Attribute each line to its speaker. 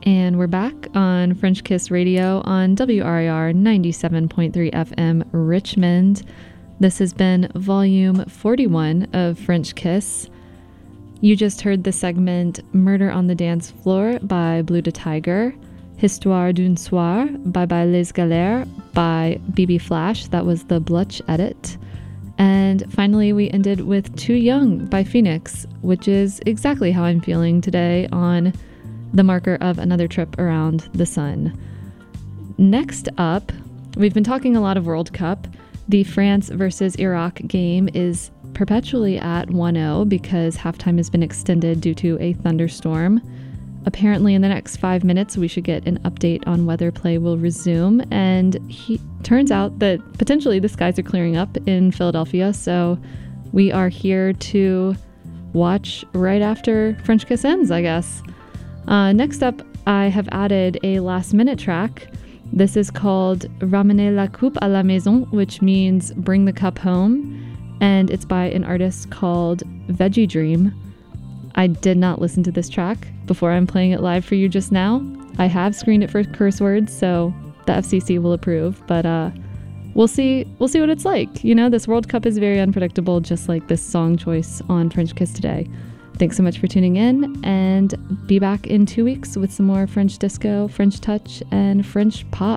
Speaker 1: And we're back on French Kiss Radio on WRIR 97.3 FM Richmond. This has been volume 41 of French Kiss. You just heard the segment Murder on the Dance Floor by Blue de Tiger, Histoire d'un Soir, Bye Bye Les Galères by BB Flash. That was the Blutch edit. And finally, we ended with Too Young by Phoenix, which is exactly how I'm feeling today on the marker of another trip around the sun. Next up, we've been talking a lot of World Cup. The France versus Iraq game is perpetually at 1-0 because halftime has been extended due to a thunderstorm. Apparently in the next 5 minutes, we should get an update on whether play will resume. And turns out that potentially the skies are clearing up in Philadelphia. So we are here to watch right after French Kiss ends, I guess. Next up, I have added a last minute track. This is called Ramener la coupe à la maison, which means bring the cup home. And it's by an artist called Veggie Dream. I did not listen to this track before I'm playing it live for you just now. I have screened it for curse words, so the FCC will approve, but we'll see what it's like. You know, this World Cup is very unpredictable, just like this song choice on French Kiss today. Thanks so much for tuning in, and be back in 2 weeks with some more French disco, French touch, and French pop.